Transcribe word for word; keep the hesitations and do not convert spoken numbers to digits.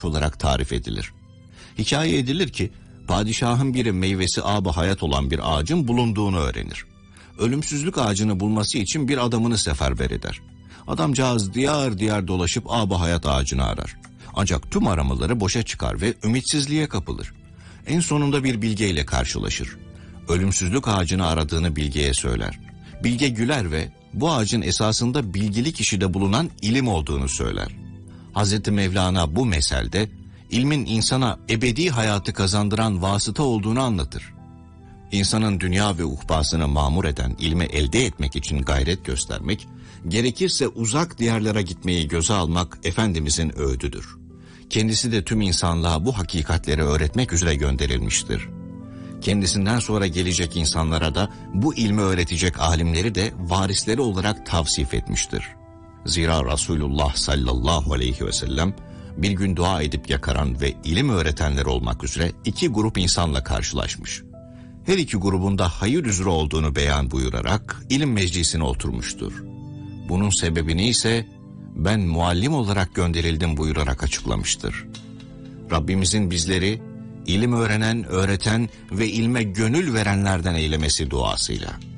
olarak tarif edilir. Hikaye edilir ki padişahın biri meyvesi âb-ı hayat olan bir ağacın bulunduğunu öğrenir. Ölümsüzlük ağacını bulması için bir adamını seferber eder. Adamcağız diyar diyar dolaşıp âb-ı hayat ağacını arar. Ancak tüm aramaları boşa çıkar ve ümitsizliğe kapılır. En sonunda bir bilgeyle karşılaşır. Ölümsüzlük ağacını aradığını bilgeye söyler. Bilge güler ve bu ağacın esasında bilgili kişide bulunan ilim olduğunu söyler. Hazreti Mevlana bu meselde ilmin insana ebedi hayatı kazandıran vasıta olduğunu anlatır. İnsanın dünya ve uhbasını mamur eden ilmi elde etmek için gayret göstermek, gerekirse uzak diyarlara gitmeyi göze almak Efendimizin öğüdüdür. Kendisi de tüm insanlığa bu hakikatleri öğretmek üzere gönderilmiştir. Kendisinden sonra gelecek insanlara da bu ilmi öğretecek alimleri de varisleri olarak tavsif etmiştir. Zira Resulullah sallallahu aleyhi ve sellem bir gün dua edip yakaran ve ilim öğretenler olmak üzere iki grup insanla karşılaşmış. Her iki grubunda hayır üzere olduğunu beyan buyurarak ilim meclisine oturmuştur. Bunun sebebini ise ben muallim olarak gönderildim buyurarak açıklamıştır. Rabbimizin bizleri ilim öğrenen, öğreten ve ilme gönül verenlerden eylemesi duasıyla.